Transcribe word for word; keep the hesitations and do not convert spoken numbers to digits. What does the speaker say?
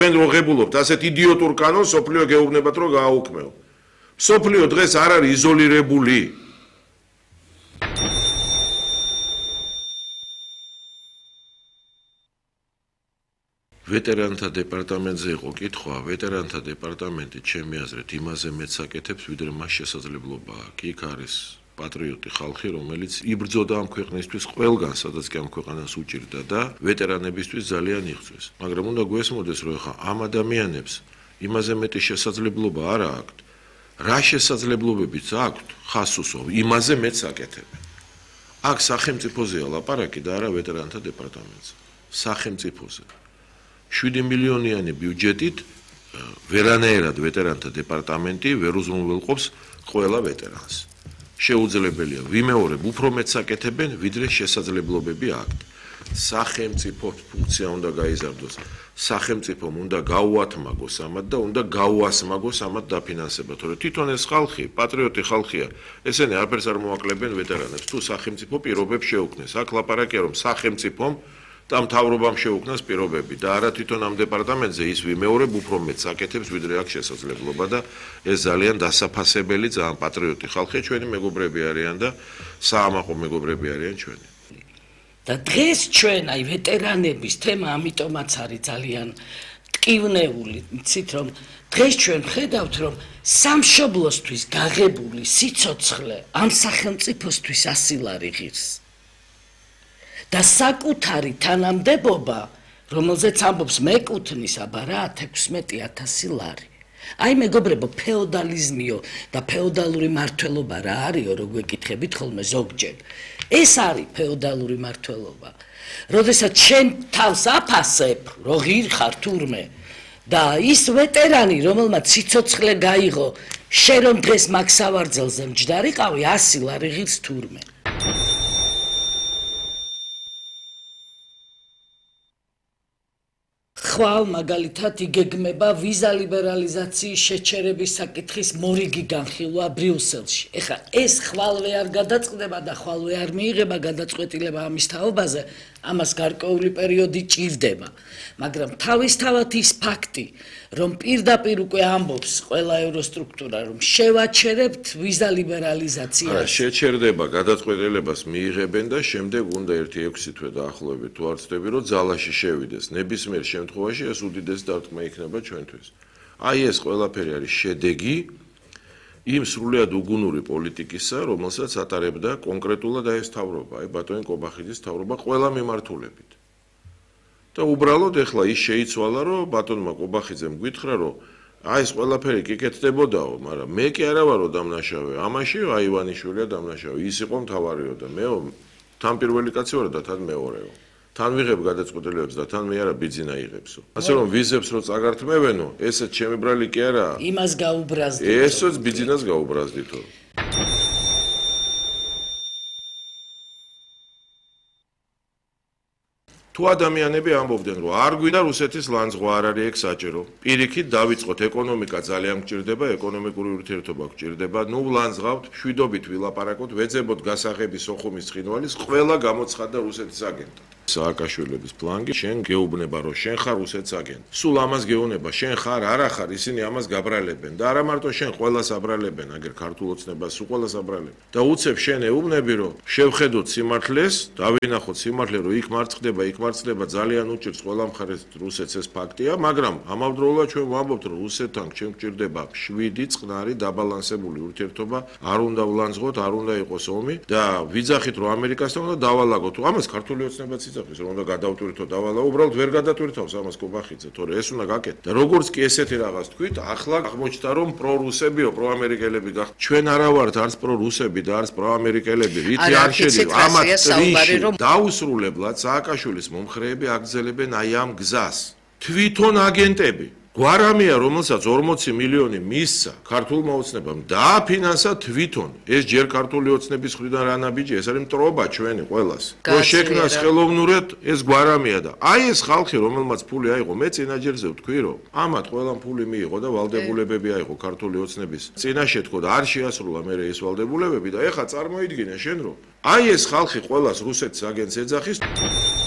ჩვენ რო ღებულობთ ასეთ იდიოტურ კანონს, სოფლიო გეუბნებათ რომ გააუქმეო. სოფლიო დღეს არ არის იზოლირებული. ვეტერანთა დეპარტამენტზე იყო კითხვა, ვეტერანთა დეპარტამენტი ჩემი აზრით იმაზე მეც აკეთებს, ვიდრე მას შესაძლებლობა აქვს. იქ არის პატრიოტი ხალხი, რომელიც იბრძოდა ამ ქვეყნისთვის ყველგან, სადაც კი ამ ქვეყანას უჭირდა და ვეტერანებისთვის ძალიან იღწვეს. მაგრამ უნდა გვესმოდეს, რომ ხა ამ ადამიანებს იმაზე მეტი შესაძლებლობა არ აქვთ. რა შესაძლებლობებიც აქვთ, ხასუსო, იმაზე მეც აკეთებენ. აქ სახელმწიფოზეა ლაპარაკი და არა ვეტერანთა დეპარტამენტზე. სახელმწიფოზე. შვიდი მილიონიანი ბიუჯეტით ვერანაირად ვეტერანთა დეპარტამენტი ვერ უზრუნველყოფს ყველა ვეტერანს. შეუძლებელია ვიმეორებ უფრო მეტს აკეთებენ, ვიდრე შესაძლებლობები აქვთ. სახელმწიფო ფუნქცია უნდა გაიზარდოს. სახელმწიფომ უნდა გაუათმაგოს ამათ და უნდა გაუასმაგოს ამათ დაფინანსება, თორე თვითონ ეს ხალხი, პატრიოტი ხალხია, ესენი არაფერს არ მოაკლებენ ვეტერანებს. თუ სახელმწიფო პირობებს შეუქმნეს, აქ ლაპარაკია რომ სახელმწიფომ და მთავრობამ შეუქმნას პირობები და არა თვითონ ამ დეპარტამენტზე ის ვიმეორებ უფრო მეტს აკეთებს, ვიდრე აქვს შესაძლებლობა და ეს ძალიან დასაფასებელი, ძალიან პატრიოტი ხალხია, ჩვენი მეგობრები არიან და საამაყო მეგობრები არიან ჩვენი. და დღეს ჩვენ აი ვეტერანების თემა ამიტომაც არის ძალიან ტკივნეული, იცით რომ დღეს ჩვენ ხედავთ რომ სამშობლოსთვის გაღებული სიცოცხლე ამ სახელმწიფოსთვის ასილარი ღირს. და საკუთარი თანამდებობა, რომელზეც ამბობს მეკუთვნის აბა რა ათექვსმეტი ათასი ლარი. აი მეგობრებო, ფეოდალიზმიო და ფეოდალური მართლობა რა არისო, რო გვეკითხებით ხოლმე ზოგჯერ. ეს არის ფეოდალური მართლობა. როდესაც შენ თავს აფასებ, რო ღირ ხარ თურმე და ის ვეტერანი, რომელმაც სიცოცხლე გაიღო, შენ რომ დღეს მაგ სავარძელზე მჯდარიყავი, ასი ლარი ღირს თურმე. ხვალ მაგალითად იგეგმება ვიზა ლიბერალიზაციის შეჩერების საკითხის მორიგი განხილვა ბრიუსელში. ეხლა ეს ხვალვე არ გადაწყდება და ხვალვე არ მიიღება გადაწყვეტილება ამის თაობაზე, ამას გარკვეული პერიოდი ჭირდება. მაგრამ თავისთავად ის ფაქტი, რომ პირდაპირ უკვე ამბობს ყველა ევროსტრუქტურა, რომ შევაჩერებთ ვიზა ლიბერალიზაციას. არა, შეჩერდება, გადაწყვეტილებას მიიღებენ და შემდეგ უნდა ერთი ექვსი თვე დაახლოებით თუ არ ვცდები, რომ ძალაში შევიდეს. ნებისმიერ შემთხვევაში ეს უდიდესი დარტყმა იქნება ჩვენთვის. აი ეს ყველაფერი არის შედეგი იმ სრულიად უგუნური პოლიტიკისა, რომელსაც ატარებდა კონკრეტულად ეს თავრობა, აი ბატონი კობახიძის თავრობა ყველა მიმართულებით. და უბრალოდ ეხლა ის შეიცვალა, რომ ბატონმა კობახიძემ გითხრა, რომ აი ეს ყველაფერი კი კეთდებოდაო, მაგრამ მე კი არა ვარო დამნაშავე. ამაშიო აი ივანიშვილია დამნაშავე. ის იყო მთავარიო და მეო თან პირველი კაცი ვარ და თან მეორეო. თან ვიღებ გადაწყვეტილებებს და თან მე არა ბიძინა იღებსო. ასე რომ ვიზებს რო წაგართმევენო, ესეც ჩემი ბრალი კი არა. იმას გაუბრაზდით. ესეც ბიძინას გაუბრაზდითო. თუ ადამიანები ამბობდნენ, რომ არ გვინდა რუსეთის ლანძღვა არ არის ეგ საჭირო. პირიქით დავიწყოთ, ეკონომიკა ძალიან გჭირდება, ეკონომიკური ურთიერთობა გჭირდება. ნუ ვლანძღავთ, მშვიდობით ვილაპარაკოთ, ვეძებოთ გასაღების ოხუმის ცხინვალის, ყველა გამოცხადდა რუსეთის აგენტად. სააკაშვილების პლანგი, შენ გეუბნება, რომ შენ ხარ რუსეთის აგენტი. სულ ამას გეუბნება, შენ ხარ, არა ხარ, ისინი ამას გაბრალებენ და არა მარტო შენ, ყველას აბრალებენ, აგერ ქართულ ოცნებას სულ ყველას აბრალებენ. და უცებ შენ ეუბნები, რომ შევხედოთ სიმართლეს, დავინახოთ სიმართლე, რომ იქ მარცხდება, იქ მარცხდება, ძალიან უჭირს ყველა მხარეს რუსეთს ეს ფაქტია, მაგრამ ამავდროულად ჩვენ ვამბობთ, რომ რუსეთთან ჩვენ გჭირდება შვიდი წყნარი დაბალანსებული ურთიერთობა, არ უნდა ვლანძღოთ, არ უნდა იყოს ომი და ვიძახით, რომ ამერიკასთან უნდა დავალაგოთ. ამას ქართული ოცნებაც იძახის, რომ უნდა გადავტვირთო დავალაგო, უბრალოდ ვერ გადატვირთავს ამას კობახიძე, თორე ეს უნდა გაკეთდეს. და როგორც კი ესეთი რაღაც თქვით, ახლა აღმოჩნდა, რომ პრორუსებიო, პროამერიკელები გახ. ჩვენ არა ვართ არც პრორუსები და არც პროამერიკელები, რითი არ შედი ამათ ტრიში დაუსრულებლად სააკაშვილის მომხრეები აგზელებენ აი ამ გზას. თვითონ აგენტები გვარამია, რომელსაც ორმოცი მილიონი მისცა ქართულმა ოცნებამ დააფინანსა თვითონ. ეს ჯერ ქართული ოცნების მხრიდან რა ნაბიჯი, ეს არის მტრობა ჩვენი ყველას. რომ შექმნას ხელოვნურად ეს გვარამია და აი ეს ხალხი, რომელმაც ფული აიღო, მე წინაჯერზე ვთქვი, რომ ამათ ყველამ ფული მიიღო და ვალდებულებები აიღო ქართული ოცნების წინაშე თქო და არ შეასრულა მე ეს ვალდებულებები და ეხა წარმოიდგინე შენ რომ აი ეს ხალხი ყველას რუსეთის აგენტს ეძახის.